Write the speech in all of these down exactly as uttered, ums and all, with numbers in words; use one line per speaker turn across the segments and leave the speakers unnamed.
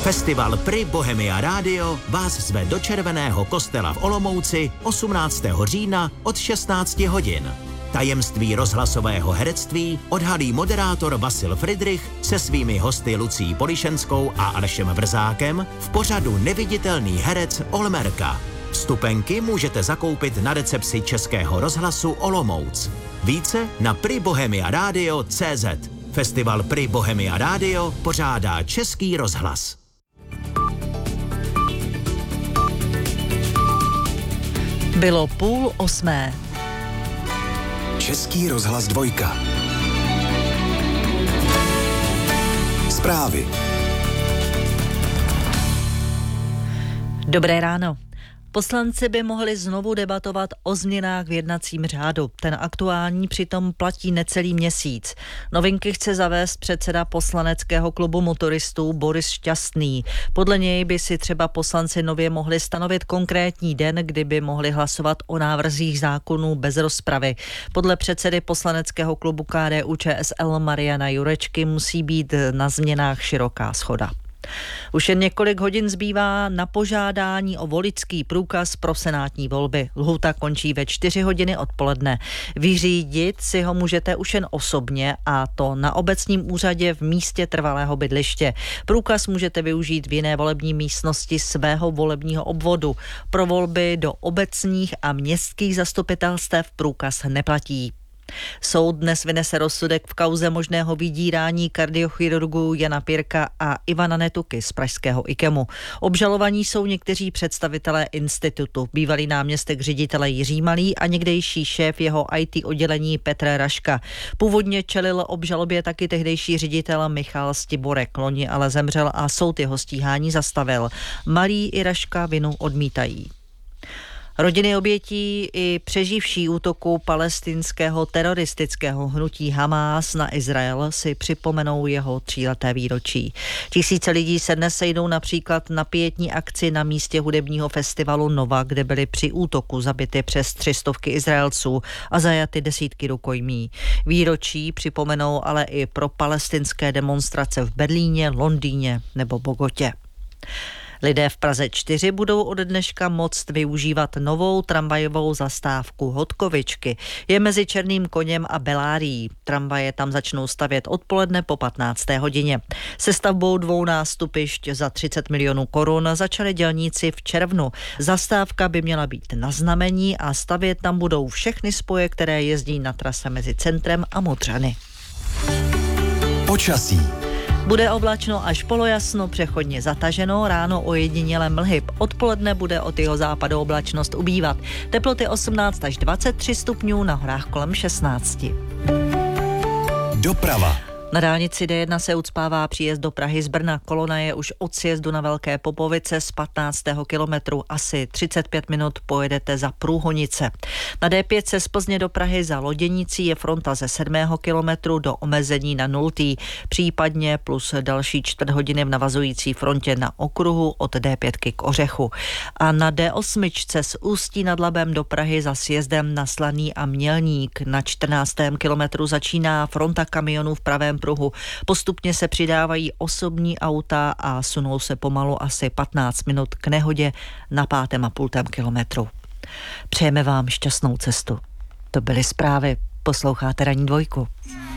Festival Pri Bohemia Radio vás zve do Červeného kostela v Olomouci osmnáctého října od šestnácti hodin. Tajemství rozhlasového herectví odhalí moderátor Vasil Fridrich se svými hosty Lucí Polišenskou a Alešem Vrzákem v pořadu Neviditelný herec Olmerka. Vstupenky můžete zakoupit na recepci Českého rozhlasu Olomouc. Více na pri bohemia radio tečka cé zet. Festival Pri Bohemia Radio pořádá Český rozhlas.
Bylo půl osmé.
Český rozhlas dvojka. Zprávy.
Dobré ráno. Poslanci by mohli znovu debatovat o změnách v jednacím řádu. Ten aktuální přitom platí necelý měsíc. Novinky chce zavést předseda poslaneckého klubu motoristů Boris Šťastný. Podle něj by si třeba poslanci nově mohli stanovit konkrétní den, kdy by mohli hlasovat o návrzích zákonů bez rozpravy. Podle předsedy poslaneckého klubu K D U Č S L Mariana Jurečky musí být na změnách široká shoda. Už jen několik hodin zbývá na požádání o voličský průkaz pro senátní volby. Lhůta končí ve čtyři hodiny odpoledne. Vyřídit si ho můžete už jen osobně, a to na obecním úřadě v místě trvalého bydliště. Průkaz můžete využít v jiné volební místnosti svého volebního obvodu. Pro volby do obecních a městských zastupitelstev průkaz neplatí. Soud dnes vynese rozsudek v kauze možného vydírání kardiochirurgů Jana Pirka a Ivana Netuky z pražského IKEMu. Obžalovaní jsou někteří představitelé institutu, bývalý náměstek ředitele Jiří Malý a někdejší šéf jeho í té oddělení Petr Raška. Původně čelil obžalobě taky tehdejší ředitel Michal Stiborek, loni ale zemřel a soud jeho stíhání zastavil. Malý i Raška vinu odmítají. Rodiny obětí i přeživší útoku palestinského teroristického hnutí Hamás na Izrael si připomenou jeho tříleté výročí. Tisíce lidí se dnes sejdou například na pietní akci na místě hudebního festivalu Nova, kde byly při útoku zabity přes tři stovky Izraelců a zajaty desítky rukojmí. Výročí připomenou ale i pro palestinské demonstrace v Berlíně, Londýně nebo Bogotě. Lidé v Praze čtyři budou od dneška moct využívat novou tramvajovou zastávku Hodkovičky. Je mezi Černým Koněm a Belárií. Tramvaje tam začnou stavět odpoledne po patnácté hodině. Se stavbou dvou nástupišť za třicet milionů korun začali dělníci v červnu. Zastávka by měla být na znamení a stavět tam budou všechny spoje, které jezdí na trase mezi centrem a Modřany.
Počasí.
Bude oblačno až polojasno, přechodně zataženo, ráno ojediněle mlhy. Odpoledne bude od jeho západu oblačnost ubývat. Teploty osmnáct až dvacet tři stupňů, na horách kolem šestnáct.
Doprava.
Na dálnici D jedna se ucpává příjezd do Prahy z Brna. Kolona je už od sjezdu na Velké Popovice z patnáctého kilometru. Asi třicet pět minut pojedete za Průhonice. Na D pět se z Plzně do Prahy za Loděnicí je fronta ze sedmého kilometru do omezení na nultý, případně plus další čtvrt hodiny v navazující frontě na okruhu od D pět k Ořechu. A na D osm z Ústí nad Labem do Prahy za sjezdem na Slaný a Mělník. Na čtrnáctém kilometru začíná fronta kamionů v pravém pruhu. Postupně se přidávají osobní auta a sunou se pomalu asi patnáct minut k nehodě na pátém a půltém kilometru. Přejeme vám šťastnou cestu. To byly zprávy. Posloucháte Ranní dvojku.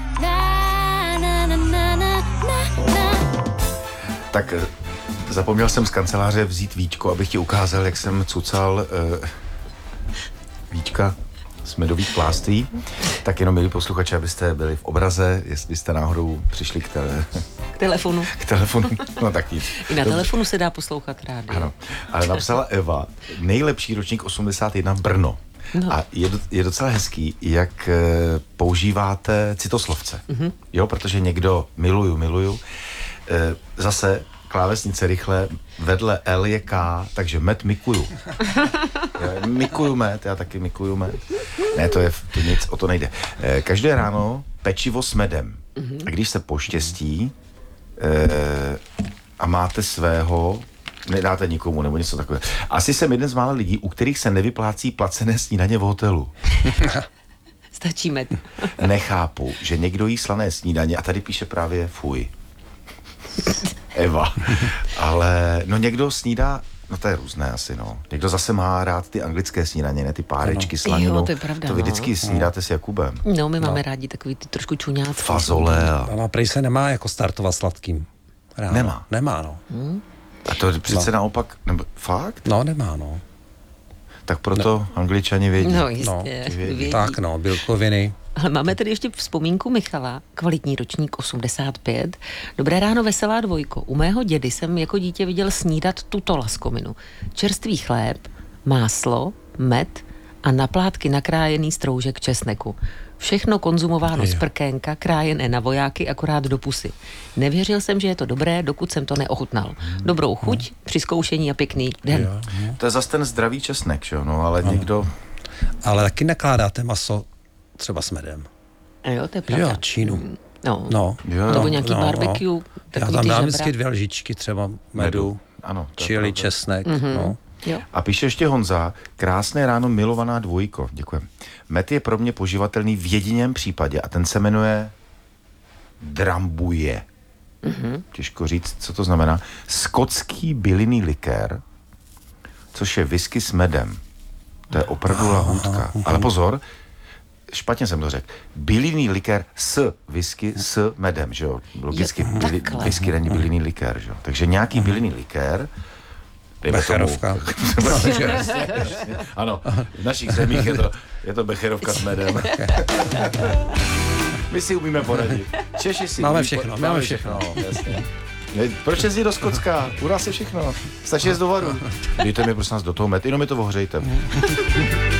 Tak zapomněl jsem z kanceláře vzít víčko, abych ti ukázal, jak jsem cucal uh, víčka z medových pláství. Tak jenom, milí posluchači, abyste byli v obraze, jestli jste náhodou přišli k, tele...
k telefonu.
K telefonu, no tak nic.
I na telefonu se dá poslouchat rádio.
Ano, ale napsala Eva, nejlepší ročník osmdesát jedna Brno. No. A je, je docela hezký, jak e, používáte citoslovce. Mm-hmm. Jo, protože někdo miluju, miluju. E, zase klávesnice rychle, vedle L je K, takže med mikuju. Já mikuju med, já taky mikuju med. Ne, to je to nic, o to nejde. E, každé ráno pečivo s medem. Mm-hmm. A když se poštěstí e, a máte svého, nedáte nikomu nebo něco takového. Asi jsem jeden z mála lidí, u kterých se nevyplácí placené snídaně v hotelu.
Stačí med.
Nechápu, že někdo jí slané snídaně a tady píše právě fuj. Eva. Ale no někdo snídá, no to je různé asi, no. Někdo zase má rád ty anglické snídaně, ne ty párečky, slaninu.
Jo, to je pravda,
To vy
no.
vždycky snídáte s Jakubem.
No, my máme rádi takový ty trošku čuňácky.
Fazole a...
Ona prej se nemá jako startovat sladkým. Ráno.
Nemá.
Nemá, no.
A to přece naopak, nebo fakt?
No, nemá, no.
Tak proto Angličani vědí.
No,
No,
jistě. Vědí.
tak no, bílkoviny.
Ale máme tady ještě vzpomínku Michala, kvalitní ročník osmdesát pět. Dobré ráno, veselá dvojko. U mého dědy jsem jako dítě viděl snídat tuto laskominu. Čerstvý chléb, máslo, med a na plátky nakrájený stroužek česneku. Všechno konzumováno z prkénka, krájené na vojáky, akorát do pusy. Nevěřil jsem, že je to dobré, dokud jsem to neochutnal. Dobrou chuť při zkoušení a pěkný den.
Jo, jo.
To je zase ten zdravý česnek, že jo? No, ale někdo...
Ale taky nakládáte maso třeba s medem.
A jo, to je
Jo,
pravda.
čínu.
No.
No.
Jo,
Nebo
no,
nějaký
no,
barbecue,
no. Já
takový
tam
ty
dám
žebra.
vždycky dvě lžičky třeba medu,
Ano, to je
čili,
pravda.
česnek,
Mhm.
no.
Jo.
A píše ještě Honza, krásné ráno, milovaná dvojko. Děkujem. Med je pro mě poživatelný v jediném případě a ten se jmenuje drambuje. Mm-hmm. Těžko říct, co to znamená. Skotský bylinný likér, což je whisky s medem. To je opravdu lahůdka. Ale pozor, špatně jsem to řekl. Bylinný likér s whisky s medem, že jo? Logicky,
Jo,
byli,
takhle.
whisky není bylinný likér, že jo? Takže nějaký bylinný likér, dejme
Becherovka.
tomu- Ano, v našich zemích je to, je to becherovka s medem. My si umíme poradit. Češi si
Máme
umí
všechno,
po-
máme všechno.
Jasně. Ne, proč jezdí do Skotska? U nás je všechno. Stačí jezd do varu. Dejte mi prosím nás do toho med, jenom mi to ohřejte.